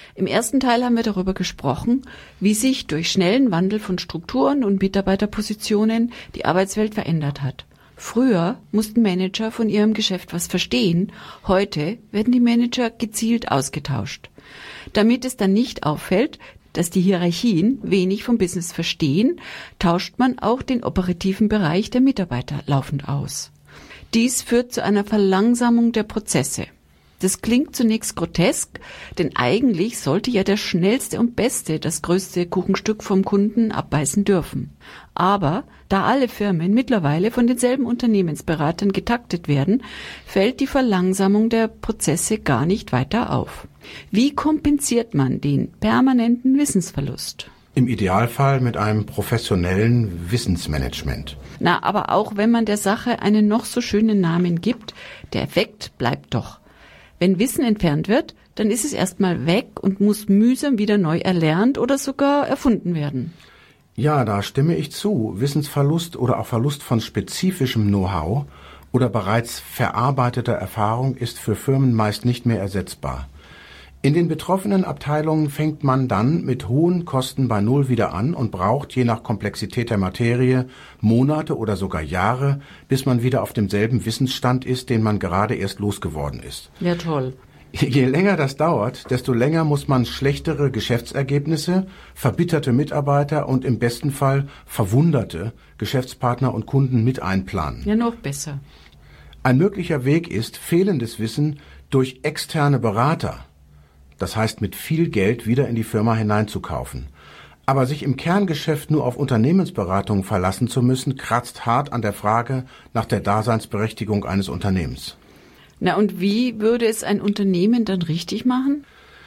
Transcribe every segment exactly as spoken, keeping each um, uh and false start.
Im ersten Teil haben wir darüber gesprochen, wie sich durch schnellen Wandel von Strukturen und Mitarbeiterpositionen die Arbeitswelt verändert hat. Früher mussten Manager von ihrem Geschäft was verstehen, heute werden die Manager gezielt ausgetauscht. Damit es dann nicht auffällt, dass die Hierarchien wenig vom Business verstehen, tauscht man auch den operativen Bereich der Mitarbeiter laufend aus. Dies führt zu einer Verlangsamung der Prozesse. Das klingt zunächst grotesk, denn eigentlich sollte ja der Schnellste und Beste das größte Kuchenstück vom Kunden abbeißen dürfen. Aber da alle Firmen mittlerweile von denselben Unternehmensberatern getaktet werden, fällt die Verlangsamung der Prozesse gar nicht weiter auf. Wie kompensiert man den permanenten Wissensverlust? Im Idealfall mit einem professionellen Wissensmanagement. Na, aber auch wenn man der Sache einen noch so schönen Namen gibt, der Effekt bleibt doch. Wenn Wissen entfernt wird, dann ist es erstmal weg und muss mühsam wieder neu erlernt oder sogar erfunden werden. Ja, da stimme ich zu. Wissensverlust oder auch Verlust von spezifischem Know-how oder bereits verarbeiteter Erfahrung ist für Firmen meist nicht mehr ersetzbar. In den betroffenen Abteilungen fängt man dann mit hohen Kosten bei Null wieder an und braucht je nach Komplexität der Materie Monate oder sogar Jahre, bis man wieder auf demselben Wissensstand ist, den man gerade erst losgeworden ist. Ja, toll. Je länger das dauert, desto länger muss man schlechtere Geschäftsergebnisse, verbitterte Mitarbeiter und im besten Fall verwunderte Geschäftspartner und Kunden mit einplanen. Ja, noch besser. Ein möglicher Weg ist, fehlendes Wissen durch externe Berater, das heißt mit viel Geld, wieder in die Firma hineinzukaufen. Aber sich im Kerngeschäft nur auf Unternehmensberatungen verlassen zu müssen, kratzt hart an der Frage nach der Daseinsberechtigung eines Unternehmens. Na und wie würde es ein Unternehmen dann richtig machen?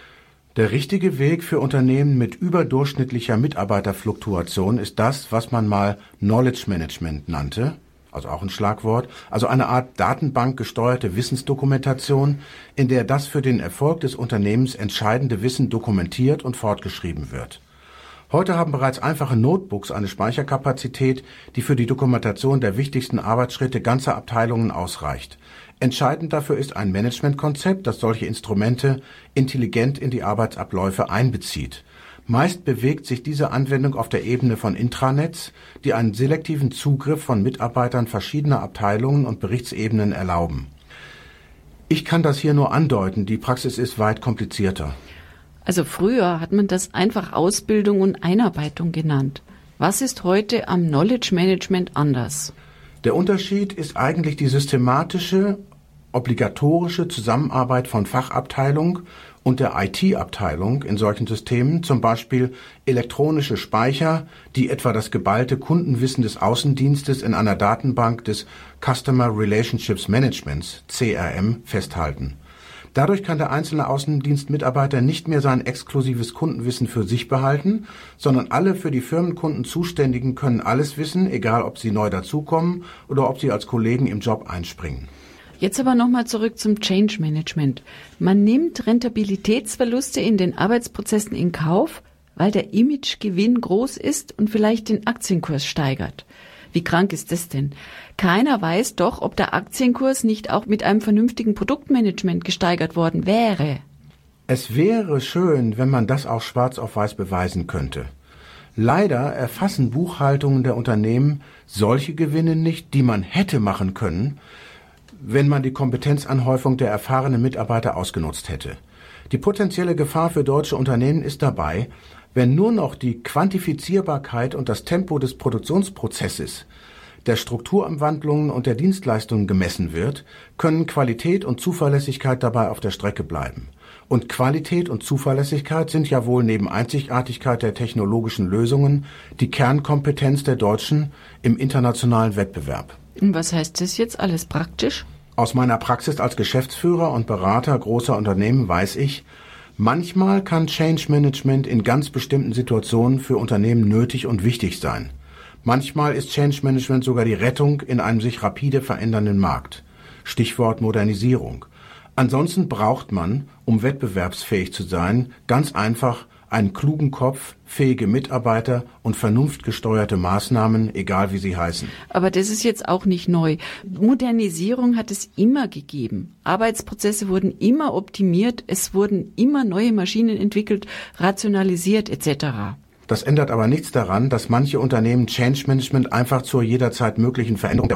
Der richtige Weg für Unternehmen mit überdurchschnittlicher Mitarbeiterfluktuation ist das, was man mal Knowledge Management nannte, also auch ein Schlagwort, also eine Art datenbankgesteuerte Wissensdokumentation, in der das für den Erfolg des Unternehmens entscheidende Wissen dokumentiert und fortgeschrieben wird. Heute haben bereits einfache Notebooks eine Speicherkapazität, die für die Dokumentation der wichtigsten Arbeitsschritte ganzer Abteilungen ausreicht. Entscheidend dafür ist ein Managementkonzept, das solche Instrumente intelligent in die Arbeitsabläufe einbezieht. Meist bewegt sich diese Anwendung auf der Ebene von Intranets, die einen selektiven Zugriff von Mitarbeitern verschiedener Abteilungen und Berichtsebenen erlauben. Ich kann das hier nur andeuten, die Praxis ist weit komplizierter. Also früher hat man das einfach Ausbildung und Einarbeitung genannt. Was ist heute am Knowledge Management anders? Der Unterschied ist eigentlich die systematische, obligatorische Zusammenarbeit von Fachabteilung und der I T-Abteilung in solchen Systemen, zum Beispiel elektronische Speicher, die etwa das geballte Kundenwissen des Außendienstes in einer Datenbank des Customer Relationships Managements, C R M, festhalten. Dadurch kann der einzelne Außendienstmitarbeiter nicht mehr sein exklusives Kundenwissen für sich behalten, sondern alle für die Firmenkunden Zuständigen können alles wissen, egal ob sie neu dazukommen oder ob sie als Kollegen im Job einspringen. Jetzt aber nochmal zurück zum Change Management. Man nimmt Rentabilitätsverluste in den Arbeitsprozessen in Kauf, weil der Imagegewinn groß ist und vielleicht den Aktienkurs steigert. Wie krank ist das denn? Keiner weiß doch, ob der Aktienkurs nicht auch mit einem vernünftigen Produktmanagement gesteigert worden wäre. Es wäre schön, wenn man das auch schwarz auf weiß beweisen könnte. Leider erfassen Buchhaltungen der Unternehmen solche Gewinne nicht, die man hätte machen können, wenn man die Kompetenzanhäufung der erfahrenen Mitarbeiter ausgenutzt hätte. Die potenzielle Gefahr für deutsche Unternehmen ist dabei, wenn nur noch die Quantifizierbarkeit und das Tempo des Produktionsprozesses, der Strukturumwandlungen und der Dienstleistungen gemessen wird, können Qualität und Zuverlässigkeit dabei auf der Strecke bleiben. Und Qualität und Zuverlässigkeit sind ja wohl neben Einzigartigkeit der technologischen Lösungen die Kernkompetenz der Deutschen im internationalen Wettbewerb. Und was heißt das jetzt alles praktisch? Aus meiner Praxis als Geschäftsführer und Berater großer Unternehmen weiß ich, manchmal kann Change Management in ganz bestimmten Situationen für Unternehmen nötig und wichtig sein. Manchmal ist Change Management sogar die Rettung in einem sich rapide verändernden Markt. Stichwort Modernisierung. Ansonsten braucht man, um wettbewerbsfähig zu sein, ganz einfach einen klugen Kopf, fähige Mitarbeiter und vernunftgesteuerte Maßnahmen, egal wie sie heißen. Aber das ist jetzt auch nicht neu. Modernisierung hat es immer gegeben. Arbeitsprozesse wurden immer optimiert, es wurden immer neue Maschinen entwickelt, rationalisiert et cetera. Das ändert aber nichts daran, dass manche Unternehmen Change Management einfach zur jederzeit möglichen Veränderung der